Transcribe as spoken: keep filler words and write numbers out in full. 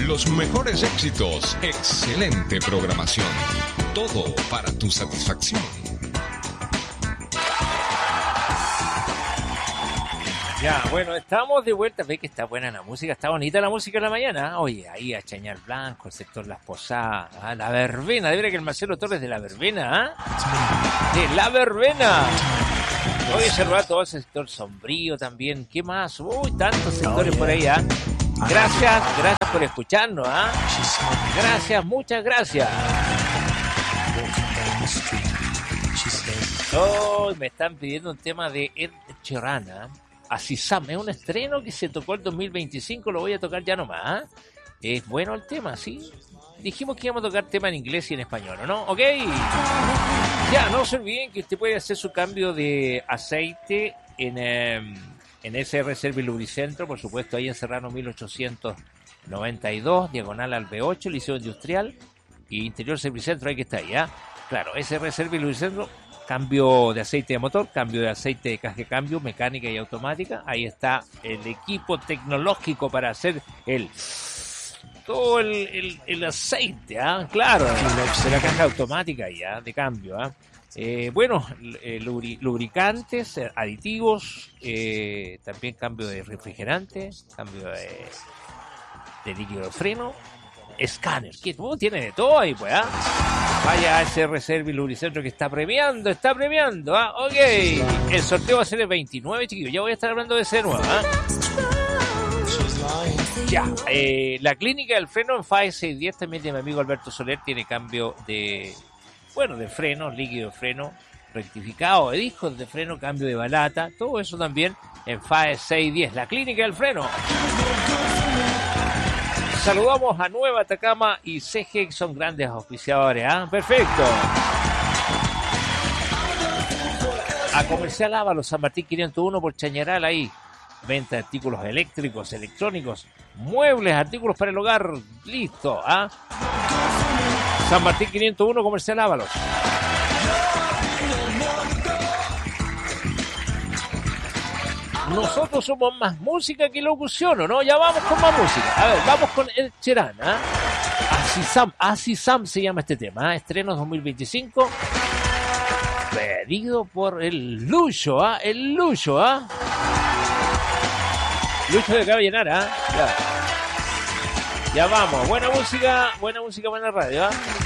Los mejores éxitos, excelente programación. Todo para tu satisfacción. Ya, bueno, estamos de vuelta. Ve que está buena la música, está bonita la música en la mañana. Oye, ahí a Chañar Blanco, el sector Las Posadas, ¿ah? La Verbena, de ver que el Marcelo Torres de La Verbena, ¿ah? De La Verbena. Oye, ese rato todo el sector Sombrío también. ¿Qué más? Uy, tantos sectores por ahí, ¿ah? Gracias, gracias por escucharnos, ¿ah? Gracias, muchas gracias. Oh, me están pidiendo un tema de Ed Sheeran, ¿ah? Así Sam, es un estreno que se tocó el dos mil veinticinco, lo voy a tocar ya nomás. ¿eh? Es bueno el tema, ¿sí? Dijimos que íbamos a tocar tema en inglés y en español, ¿no? ¿Ok? Ya, no se olviden que usted puede hacer su cambio de aceite en, eh, en S R Service Lubricentro, por supuesto, ahí en Serrano mil ochocientos noventa y dos, diagonal al B ocho, Liceo Industrial, y Interior Servicentro, ahí que está ahí, ¿eh? Claro, S R Service Lubricentro. Cambio de aceite de motor, cambio de aceite de caja de cambio, mecánica y automática. Ahí está el equipo tecnológico para hacer el todo el, el, el aceite, ¿ah? Claro, de la caja automática ya, de cambio, ¿ah? Eh, bueno, eh, lubri, lubricantes, eh, aditivos, eh, también cambio de refrigerante, cambio de, de líquido de freno, escáner, que tú tienes de todo ahí, pues, ¿ah? Vaya a S R Service Lubricentro que está premiando, está premiando, ¿ah? Ok, el sorteo va a ser el veintinueve, chiquillos, ya voy a estar hablando de ese nuevo, ¿ah? Ya, eh, la clínica del freno en F A E seiscientos diez también de mi amigo Alberto Soler tiene cambio de, bueno, de freno, líquido de freno, rectificado de discos de freno, cambio de balata, todo eso también en F A E seiscientos diez, la clínica del freno. Saludamos a Nueva Atacama y C G, que son grandes auspiciadores, ¿ah? Perfecto. A Comercial Ábalos, San Martín quinientos uno por Chañaral, ahí. Venta de artículos eléctricos, electrónicos, muebles, artículos para el hogar, listo, ¿ah? San Martín quinientos uno, Comercial Ábalos. Nosotros somos más música que locución, ¿o no? Ya vamos con más música. A ver, vamos con Ed Sheeran, ¿ah? Así Sam, Así Sam se llama este tema, ¿ah? Estrenos dos mil veinticinco. Pedido por el Lucho, ¿ah? El Lucho, ¿ah? Lucho de Caballenar, ¿ah? Ya. Ya vamos. Buena música, buena música, buena radio, ¿ah?